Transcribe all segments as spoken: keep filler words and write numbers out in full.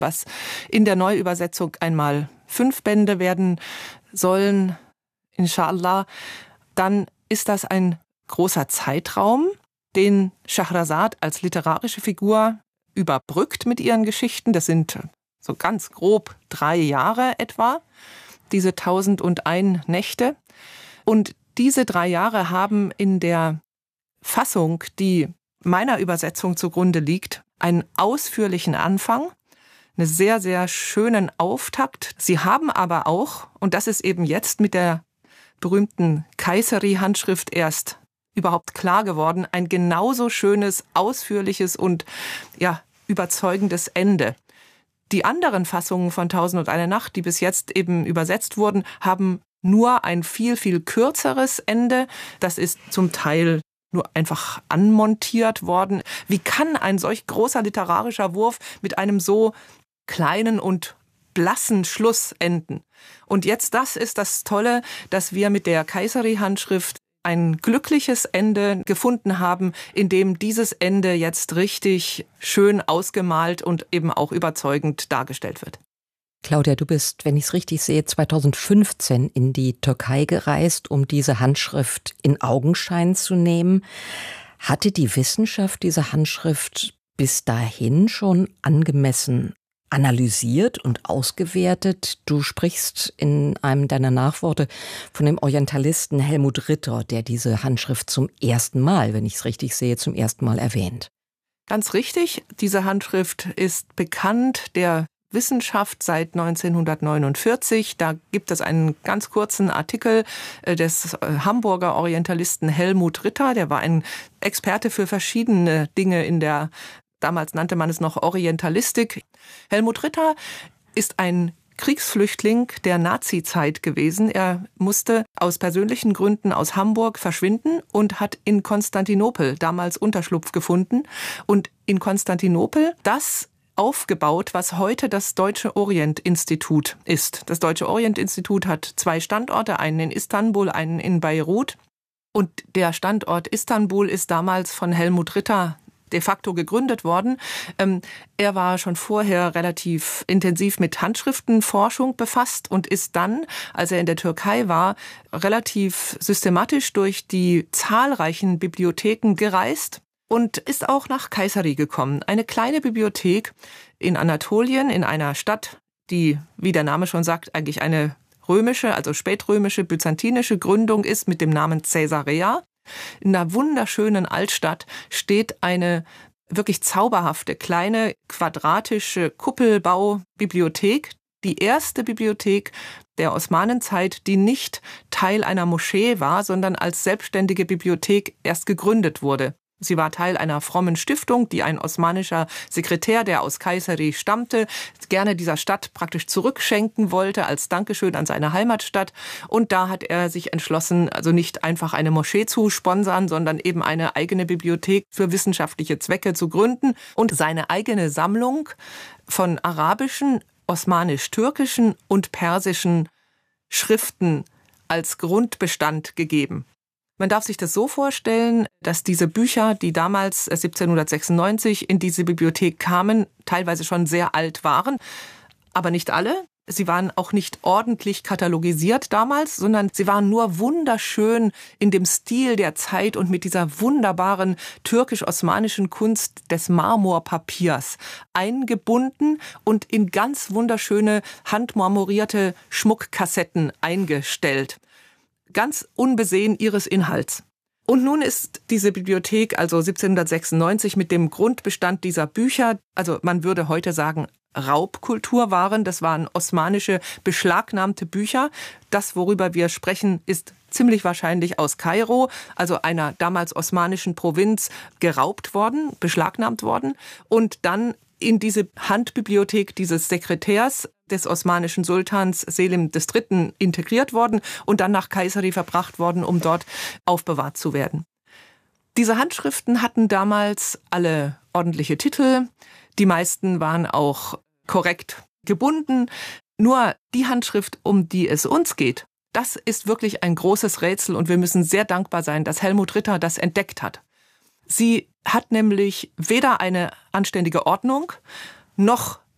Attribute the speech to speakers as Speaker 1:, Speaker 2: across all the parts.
Speaker 1: was in der Neuübersetzung einmal fünf Bände werden sollen, inshallah, dann ist das ein großer Zeitraum, den Schahrazad als literarische Figur überbrückt mit ihren Geschichten. Das sind so ganz grob drei Jahre etwa, diese tausendundeins Nächte. Und diese drei Jahre haben in der Fassung, die meiner Übersetzung zugrunde liegt, einen ausführlichen Anfang, einen sehr, sehr schönen Auftakt. Sie haben aber auch, und das ist eben jetzt mit der berühmten Kayseri-Handschrift erst überhaupt klar geworden, ein genauso schönes, ausführliches und ja, überzeugendes Ende. Die anderen Fassungen von Tausendundeine Nacht, die bis jetzt eben übersetzt wurden, haben nur ein viel, viel kürzeres Ende. Das ist zum Teil nur einfach anmontiert worden. Wie kann ein solch großer literarischer Wurf mit einem so kleinen und blassen Schluss enden? Und jetzt, das ist das Tolle, dass wir mit der Kayseri-Handschrift ein glückliches Ende gefunden haben, in dem dieses Ende jetzt richtig schön ausgemalt und eben auch überzeugend dargestellt wird.
Speaker 2: Claudia, du bist, wenn ich es richtig sehe, zweitausendfünfzehn in die Türkei gereist, um diese Handschrift in Augenschein zu nehmen. Hatte die Wissenschaft diese Handschrift bis dahin schon angemessen analysiert und ausgewertet? Du sprichst in einem deiner Nachworte von dem Orientalisten Helmut Ritter, der diese Handschrift zum ersten Mal, wenn ich es richtig sehe, zum ersten Mal erwähnt.
Speaker 1: Ganz richtig. Diese Handschrift ist bekannt der Wissenschaft seit neunzehnhundertneunundvierzig. Da gibt es einen ganz kurzen Artikel des Hamburger Orientalisten Helmut Ritter. Der war ein Experte für verschiedene Dinge in der, damals nannte man es noch Orientalistik. Helmut Ritter ist ein Kriegsflüchtling der Nazizeit gewesen. Er musste aus persönlichen Gründen aus Hamburg verschwinden und hat in Konstantinopel damals Unterschlupf gefunden. Und in Konstantinopel das aufgebaut, was heute das Deutsche Orient-Institut ist. Das Deutsche Orient-Institut hat zwei Standorte, einen in Istanbul, einen in Beirut. Und der Standort Istanbul ist damals von Helmut Ritter de facto gegründet worden. Ähm, er war schon vorher relativ intensiv mit Handschriftenforschung befasst und ist dann, als er in der Türkei war, relativ systematisch durch die zahlreichen Bibliotheken gereist und ist auch nach Kayseri gekommen. Eine kleine Bibliothek in Anatolien, in einer Stadt, die, wie der Name schon sagt, eigentlich eine römische, also spätrömische, byzantinische Gründung ist mit dem Namen Caesarea. In einer wunderschönen Altstadt steht eine wirklich zauberhafte, kleine, quadratische Kuppelbaubibliothek. Die erste Bibliothek der Osmanenzeit, die nicht Teil einer Moschee war, sondern als selbstständige Bibliothek erst gegründet wurde. Sie war Teil einer frommen Stiftung, die ein osmanischer Sekretär, der aus Kayseri stammte, gerne dieser Stadt praktisch zurückschenken wollte als Dankeschön an seine Heimatstadt. Und da hat er sich entschlossen, also nicht einfach eine Moschee zu sponsern, sondern eben eine eigene Bibliothek für wissenschaftliche Zwecke zu gründen und seine eigene Sammlung von arabischen, osmanisch-türkischen und persischen Schriften als Grundbestand gegeben. Man darf sich das so vorstellen, dass diese Bücher, die damals siebzehnhundertsechsundneunzig in diese Bibliothek kamen, teilweise schon sehr alt waren, aber nicht alle. Sie waren auch nicht ordentlich katalogisiert damals, sondern sie waren nur wunderschön in dem Stil der Zeit und mit dieser wunderbaren türkisch-osmanischen Kunst des Marmorpapiers eingebunden und in ganz wunderschöne handmarmorierte Schmuckkassetten eingestellt. Ganz unbesehen ihres Inhalts. Und nun ist diese Bibliothek, also siebzehnhundertsechsundneunzig, mit dem Grundbestand dieser Bücher, also man würde heute sagen Raubkultur waren, das waren osmanische beschlagnahmte Bücher. Das, worüber wir sprechen, ist ziemlich wahrscheinlich aus Kairo, also einer damals osmanischen Provinz, geraubt worden, beschlagnahmt worden und dann in diese Handbibliothek dieses Sekretärs des osmanischen Sultans Selim der Dritte integriert worden und dann nach Kayseri verbracht worden, um dort aufbewahrt zu werden. Diese Handschriften hatten damals alle ordentliche Titel, die meisten waren auch korrekt gebunden. Nur die Handschrift, um die es uns geht, das ist wirklich ein großes Rätsel und wir müssen sehr dankbar sein, dass Helmut Ritter das entdeckt hat. Sie hat nämlich weder eine anständige Ordnung noch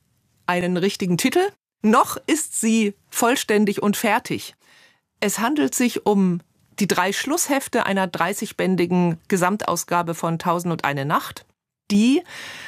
Speaker 1: einen richtigen Titel, noch ist sie vollständig und fertig. Es handelt sich um die drei Schlusshefte einer dreißigbändigen Gesamtausgabe von Tausend und eine Nacht, die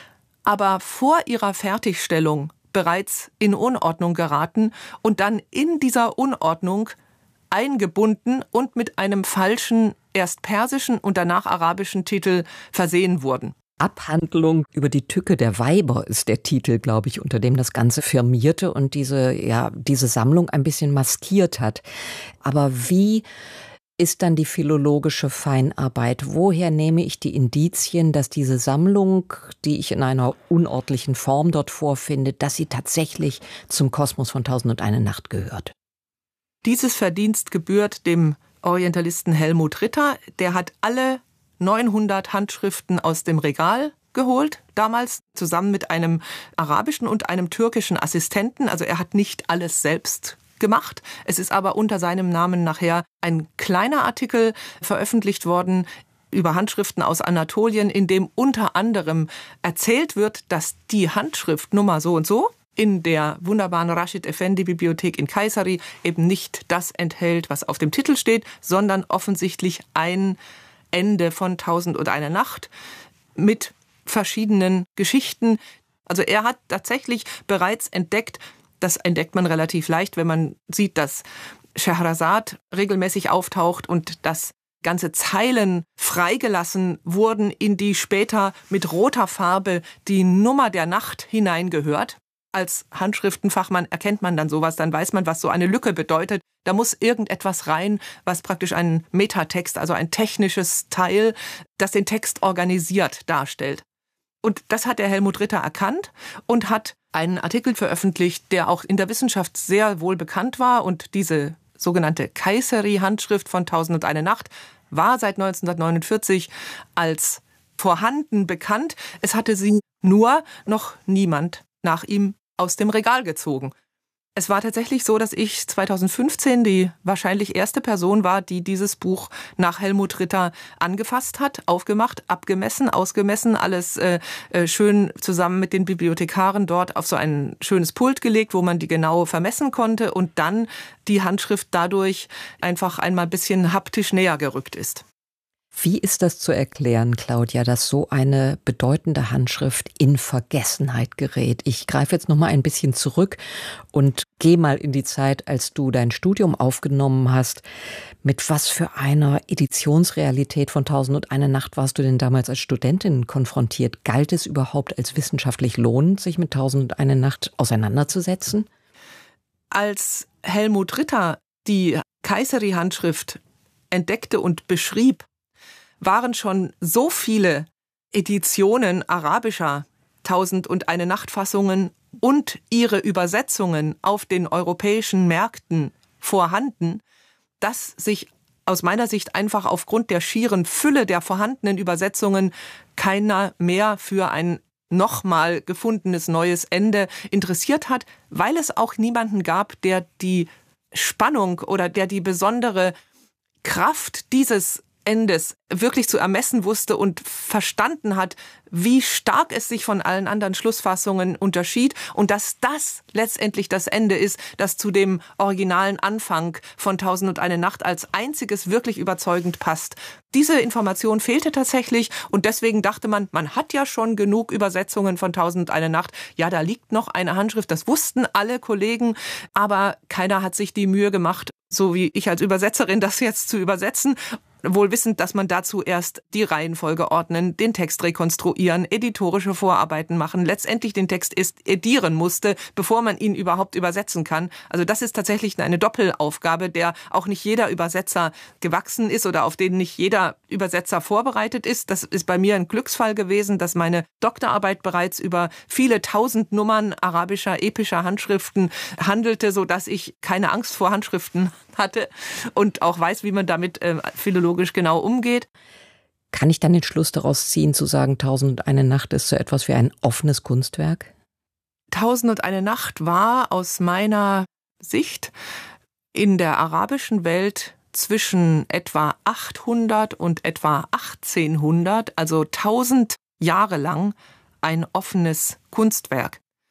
Speaker 1: aber vor ihrer Fertigstellung bereits in Unordnung geraten und dann in dieser Unordnung eingebunden und mit einem falschen, erst persischen und danach arabischen Titel versehen wurden.
Speaker 2: Abhandlung über die Tücke der Weiber ist der Titel, glaube ich, unter dem das Ganze firmierte und diese, ja, diese Sammlung ein bisschen maskiert hat. Aber wie ist dann die philologische Feinarbeit? Woher nehme ich die Indizien, dass diese Sammlung, die ich in einer unordentlichen Form dort vorfinde, dass sie tatsächlich zum Kosmos von Tausend und eine Nacht gehört?
Speaker 1: Dieses Verdienst gebührt dem Orientalisten Helmut Ritter. Der hat alle neunhundert Handschriften aus dem Regal geholt, damals zusammen mit einem arabischen und einem türkischen Assistenten. Also er hat nicht alles selbst gemacht. Es ist aber unter seinem Namen nachher ein kleiner Artikel veröffentlicht worden über Handschriften aus Anatolien, in dem unter anderem erzählt wird, dass die Handschrift Nummer so und so in der wunderbaren Rashid Effendi Bibliothek in Kayseri eben nicht das enthält, was auf dem Titel steht, sondern offensichtlich ein Ende von Tausend und eine Nacht mit verschiedenen Geschichten. Also er hat tatsächlich bereits entdeckt, das entdeckt man relativ leicht, wenn man sieht, dass Scheherazad regelmäßig auftaucht und dass ganze Zeilen freigelassen wurden, in die später mit roter Farbe die Nummer der Nacht hineingehört. Als Handschriftenfachmann erkennt man dann sowas, dann weiß man, was so eine Lücke bedeutet. Da muss irgendetwas rein, was praktisch einen Metatext, also ein technisches Teil, das den Text organisiert, darstellt. Und das hat der Helmut Ritter erkannt und hat einen Artikel veröffentlicht, der auch in der Wissenschaft sehr wohl bekannt war. Und diese sogenannte Kayseri-Handschrift von Tausend und eine Nacht war seit neunzehnhundertneunundvierzig als vorhanden bekannt. Es hatte sie nur noch niemand nach ihm aus dem Regal gezogen. Es war tatsächlich so, dass ich zweitausendfünfzehn die wahrscheinlich erste Person war, die dieses Buch nach Helmut Ritter angefasst hat, aufgemacht, abgemessen, ausgemessen, alles äh, schön zusammen mit den Bibliothekaren dort auf so ein schönes Pult gelegt, wo man die genau vermessen konnte und dann die Handschrift dadurch einfach einmal ein bisschen haptisch näher gerückt ist.
Speaker 2: Wie ist das zu erklären, Claudia, dass so eine bedeutende Handschrift in Vergessenheit gerät? Ich greife jetzt noch mal ein bisschen zurück und gehe mal in die Zeit, als du dein Studium aufgenommen hast. Mit was für einer Editionsrealität von Tausend und eine Nacht warst du denn damals als Studentin konfrontiert? Galt es überhaupt als wissenschaftlich lohnend, sich mit Tausend und eine Nacht auseinanderzusetzen?
Speaker 1: Als Helmut Ritter die Kayseri-Handschrift entdeckte und beschrieb, waren schon so viele Editionen arabischer Tausend und eine Nacht-Fassungen und ihre Übersetzungen auf den europäischen Märkten vorhanden, dass sich aus meiner Sicht einfach aufgrund der schieren Fülle der vorhandenen Übersetzungen keiner mehr für ein nochmal gefundenes neues Ende interessiert hat, weil es auch niemanden gab, der die Spannung oder der die besondere Kraft dieses Endes wirklich zu ermessen wusste und verstanden hat, wie stark es sich von allen anderen Schlussfassungen unterschied und dass das letztendlich das Ende ist, das zu dem originalen Anfang von Tausend und eine Nacht als einziges wirklich überzeugend passt. Diese Information fehlte tatsächlich und deswegen dachte man, man hat ja schon genug Übersetzungen von Tausend und eine Nacht. Ja, da liegt noch eine Handschrift, das wussten alle Kollegen, aber keiner hat sich die Mühe gemacht, so wie ich als Übersetzerin das jetzt zu übersetzen, wohl wissend, dass man dazu erst die Reihenfolge ordnen, den Text rekonstruieren, editorische Vorarbeiten machen, letztendlich den Text erst edieren musste, bevor man ihn überhaupt übersetzen kann. Also das ist tatsächlich eine Doppelaufgabe, der auch nicht jeder Übersetzer gewachsen ist oder auf den nicht jeder Übersetzer vorbereitet ist. Das ist bei mir ein Glücksfall gewesen, dass meine Doktorarbeit bereits über viele tausend Nummern arabischer, epischer Handschriften handelte, sodass ich keine Angst vor Handschriften hatte und auch weiß, wie man damit äh, philologisch genau umgeht.
Speaker 2: Kann ich dann den Schluss daraus ziehen, zu sagen, Tausend und eine Nacht ist so etwas wie ein offenes Kunstwerk?
Speaker 1: Tausend und eine Nacht war aus meiner Sicht in der arabischen Welt zwischen etwa achthundert und etwa achtzehnhundert, also tausend Jahre lang, ein offenes Kunstwerk.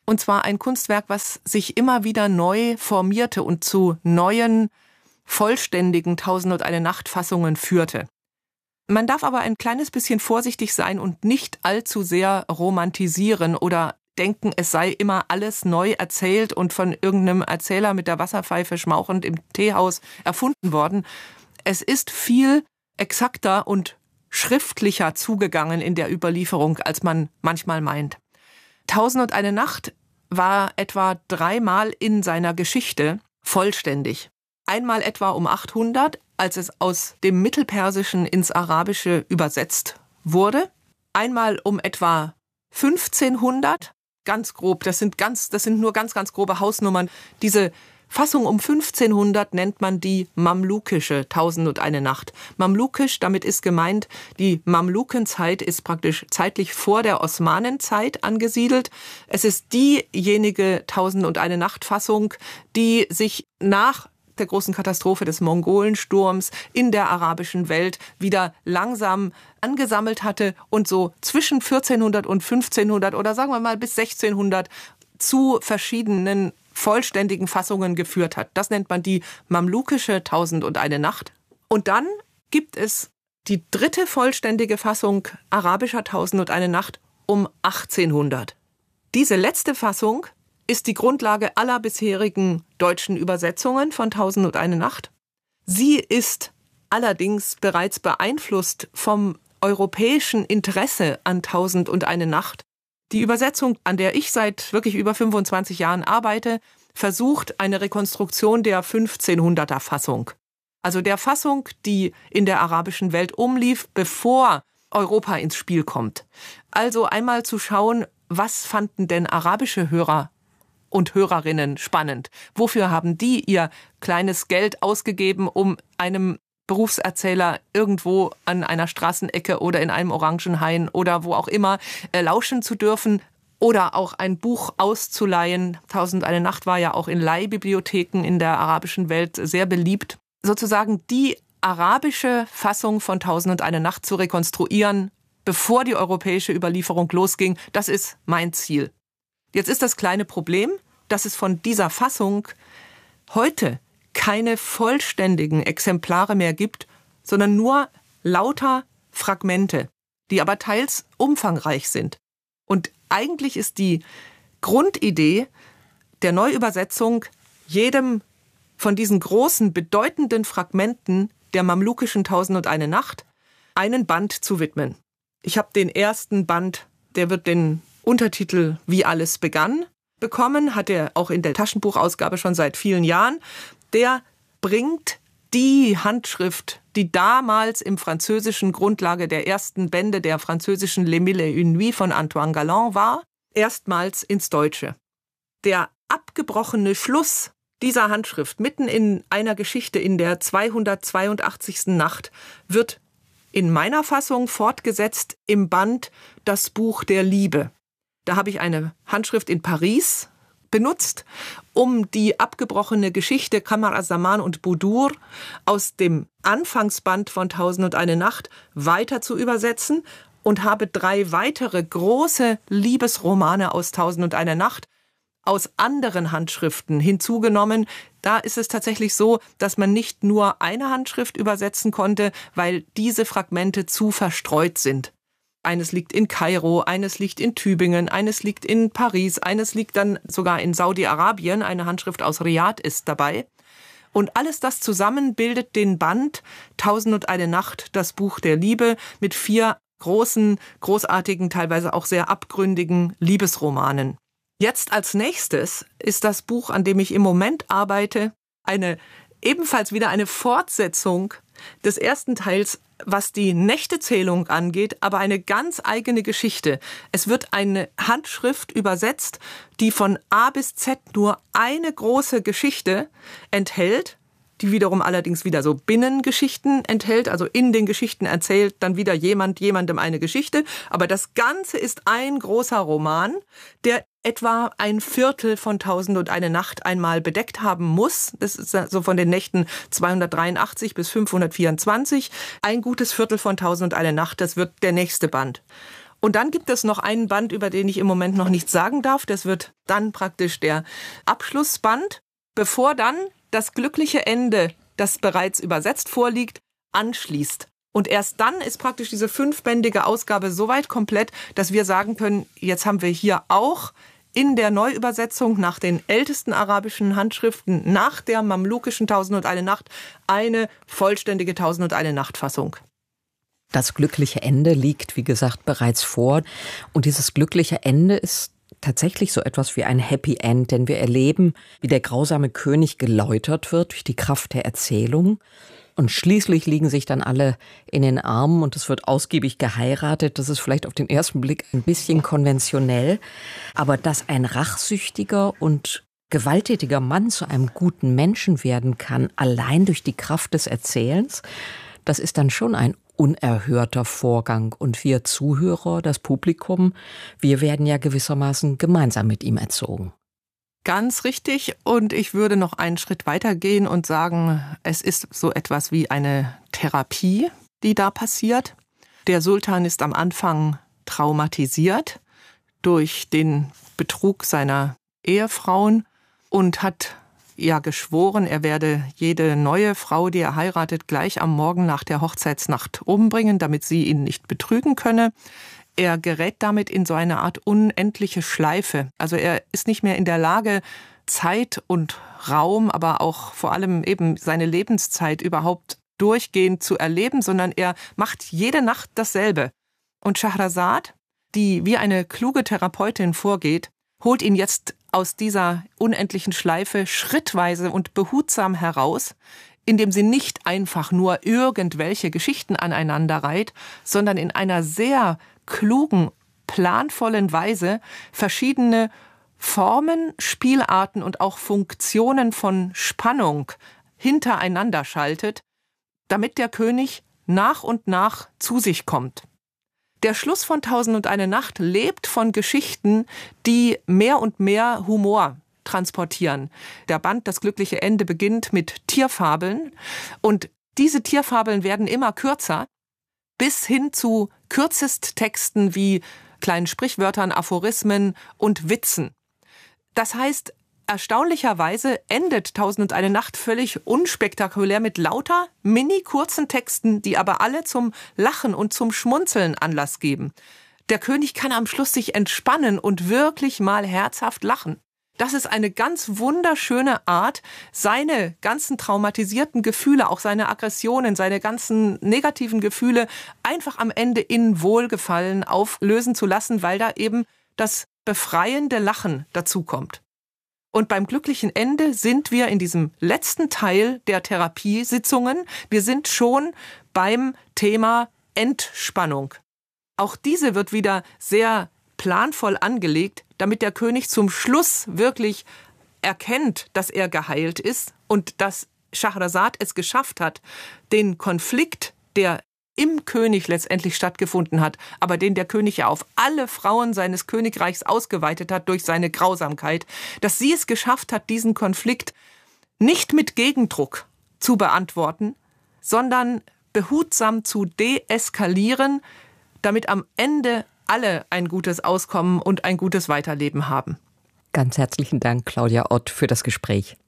Speaker 1: Und zwar ein Kunstwerk, was sich immer wieder neu formierte und zu neuen, vollständigen Tausend-und-eine-Nacht-Fassungen führte. Man darf aber ein kleines bisschen vorsichtig sein und nicht allzu sehr romantisieren oder denken, es sei immer alles neu erzählt und von irgendeinem Erzähler mit der Wasserpfeife schmauchend im Teehaus erfunden worden. Es ist viel exakter und schriftlicher zugegangen in der Überlieferung, als man manchmal meint. Tausend-und-eine Nacht war etwa dreimal in seiner Geschichte vollständig. Einmal etwa um achthundert, als es aus dem Mittelpersischen ins Arabische übersetzt wurde. Einmal um etwa fünfzehnhundert, ganz grob, das sind ganz, das sind nur ganz, ganz grobe Hausnummern. Diese Fassung um fünfzehnhundert nennt man die mamlukische Tausend-und-eine Nacht. Mamlukisch, damit ist gemeint, die Mamlukenzeit ist praktisch zeitlich vor der Osmanenzeit angesiedelt. Es ist diejenige Tausend-und-eine Nacht-Fassung, die sich nach der großen Katastrophe des Mongolensturms in der arabischen Welt wieder langsam angesammelt hatte und so zwischen vierzehnhundert und fünfzehnhundert oder sagen wir mal bis sechzehnhundert zu verschiedenen vollständigen Fassungen geführt hat. Das nennt man die mamlukische Tausend-und-eine Nacht. Und dann gibt es die dritte vollständige Fassung arabischer Tausend-und-eine Nacht um achtzehnhundert. Diese letzte Fassung ist die Grundlage aller bisherigen deutschen Übersetzungen von Tausend-und-eine Nacht. Sie ist allerdings bereits beeinflusst vom europäischen Interesse an Tausend-und-eine Nacht. Die Übersetzung, an der ich seit wirklich über fünfundzwanzig Jahren arbeite, versucht eine Rekonstruktion der fünfzehnhunderter Fassung. Also der Fassung, die in der arabischen Welt umlief, bevor Europa ins Spiel kommt. Also einmal zu schauen, was fanden denn arabische Hörer und Hörerinnen spannend? Wofür haben die ihr kleines Geld ausgegeben, um einem Berufserzähler irgendwo an einer Straßenecke oder in einem Orangenhain oder wo auch immer äh, lauschen zu dürfen oder auch ein Buch auszuleihen. Tausend-und-eine Nacht war ja auch in Leihbibliotheken in der arabischen Welt sehr beliebt. Sozusagen die arabische Fassung von Tausend-und-eine Nacht zu rekonstruieren, bevor die europäische Überlieferung losging, das ist mein Ziel. Jetzt ist das kleine Problem, dass es von dieser Fassung heute keine vollständigen Exemplare mehr gibt, sondern nur lauter Fragmente, die aber teils umfangreich sind. Und eigentlich ist die Grundidee der Neuübersetzung, jedem von diesen großen, bedeutenden Fragmenten der mamlukischen Tausend-und-eine Nacht einen Band zu widmen. Ich habe den ersten Band, der wird den Untertitel Wie alles begann bekommen, hat er auch in der Taschenbuchausgabe schon seit vielen Jahren. Der bringt die Handschrift, die damals im französischen Grundlage der ersten Bände der französischen Les Mille et une Nuits von Antoine Galland war, erstmals ins Deutsche. Der abgebrochene Schluss dieser Handschrift mitten in einer Geschichte in der zweihundertzweiundachtzigsten Nacht wird in meiner Fassung fortgesetzt im Band Das Buch der Liebe. Da habe ich eine Handschrift in Paris benutzt, um die abgebrochene Geschichte Kamar az-Zaman und Budur aus dem Anfangsband von Tausend-und-eine Nacht weiter zu übersetzen und habe drei weitere große Liebesromane aus Tausend-und-eine Nacht aus anderen Handschriften hinzugenommen. Da ist es tatsächlich so, dass man nicht nur eine Handschrift übersetzen konnte, weil diese Fragmente zu verstreut sind. Eines liegt in Kairo, eines liegt in Tübingen, eines liegt in Paris, eines liegt dann sogar in Saudi-Arabien. Eine Handschrift aus Riad ist dabei. Und alles das zusammen bildet den Band Tausend-und-eine Nacht, das Buch der Liebe, mit vier großen, großartigen, teilweise auch sehr abgründigen Liebesromanen. Jetzt als nächstes ist das Buch, an dem ich im Moment arbeite, eine ebenfalls wieder eine Fortsetzung des ersten Teils, was die Nächtezählung angeht, aber eine ganz eigene Geschichte. Es wird eine Handschrift übersetzt, die von A bis Z nur eine große Geschichte enthält, die wiederum allerdings wieder so Binnengeschichten enthält, also in den Geschichten erzählt dann wieder jemand jemandem eine Geschichte. Aber das Ganze ist ein großer Roman, der etwa ein Viertel von Tausend-und-eine Nacht einmal bedeckt haben muss. Das ist so von den Nächten zweihundertdreiundachtzig bis fünfhundertvierundzwanzig. Ein gutes Viertel von Tausend-und-eine Nacht, das wird der nächste Band. Und dann gibt es noch einen Band, über den ich im Moment noch nichts sagen darf. Das wird dann praktisch der Abschlussband, bevor dann das glückliche Ende, das bereits übersetzt vorliegt, anschließt. Und erst dann ist praktisch diese fünfbändige Ausgabe soweit komplett, dass wir sagen können, jetzt haben wir hier auch in der Neuübersetzung nach den ältesten arabischen Handschriften, nach der mamlukischen Tausend und eine Nacht, eine vollständige Tausend und eine Nacht Fassung.
Speaker 2: Das glückliche Ende liegt, wie gesagt, bereits vor. Und dieses glückliche Ende ist tatsächlich so etwas wie ein Happy End, denn wir erleben, wie der grausame König geläutert wird durch die Kraft der Erzählung. Und schließlich liegen sich dann alle in den Armen und es wird ausgiebig geheiratet. Das ist vielleicht auf den ersten Blick ein bisschen konventionell. Aber dass ein rachsüchtiger und gewalttätiger Mann zu einem guten Menschen werden kann, allein durch die Kraft des Erzählens, das ist dann schon ein unerhörter Vorgang. Und wir Zuhörer, das Publikum, wir werden ja gewissermaßen gemeinsam mit ihm erzogen.
Speaker 1: Ganz richtig. Und ich würde noch einen Schritt weiter gehen und sagen, es ist so etwas wie eine Therapie, die da passiert. Der Sultan ist am Anfang traumatisiert durch den Betrug seiner Ehefrauen und hat ja geschworen, er werde jede neue Frau, die er heiratet, gleich am Morgen nach der Hochzeitsnacht umbringen, damit sie ihn nicht betrügen könne. Er gerät damit in so eine Art unendliche Schleife. Also er ist nicht mehr in der Lage, Zeit und Raum, aber auch vor allem eben seine Lebenszeit überhaupt durchgehend zu erleben, sondern er macht jede Nacht dasselbe. Und Schahrazad, die wie eine kluge Therapeutin vorgeht, holt ihn jetzt aus dieser unendlichen Schleife schrittweise und behutsam heraus, indem sie nicht einfach nur irgendwelche Geschichten aneinander reiht, sondern in einer sehr klugen, planvollen Weise verschiedene Formen, Spielarten und auch Funktionen von Spannung hintereinander schaltet, damit der König nach und nach zu sich kommt. Der Schluss von Tausend und eine Nacht lebt von Geschichten, die mehr und mehr Humor transportieren. Der Band Das glückliche Ende beginnt mit Tierfabeln und diese Tierfabeln werden immer kürzer, bis hin zu Kürzesttexten wie kleinen Sprichwörtern, Aphorismen und Witzen. Das heißt, erstaunlicherweise endet Tausend und eine Nacht völlig unspektakulär mit lauter, mini-kurzen Texten, die aber alle zum Lachen und zum Schmunzeln Anlass geben. Der König kann am Schluss sich entspannen und wirklich mal herzhaft lachen. Das ist eine ganz wunderschöne Art, seine ganzen traumatisierten Gefühle, auch seine Aggressionen, seine ganzen negativen Gefühle einfach am Ende in Wohlgefallen auflösen zu lassen, weil da eben das befreiende Lachen dazukommt. Und beim glücklichen Ende sind wir in diesem letzten Teil der Therapiesitzungen. Wir sind schon beim Thema Entspannung. Auch diese wird wieder sehr planvoll angelegt, damit der König zum Schluss wirklich erkennt, dass er geheilt ist und dass Schahrazad es geschafft hat, den Konflikt, der im König letztendlich stattgefunden hat, aber den der König ja auf alle Frauen seines Königreichs ausgeweitet hat durch seine Grausamkeit, dass sie es geschafft hat, diesen Konflikt nicht mit Gegendruck zu beantworten, sondern behutsam zu deeskalieren, damit am Ende alle ein gutes Auskommen und ein gutes Weiterleben haben.
Speaker 2: Ganz herzlichen Dank, Claudia Ott, für das Gespräch.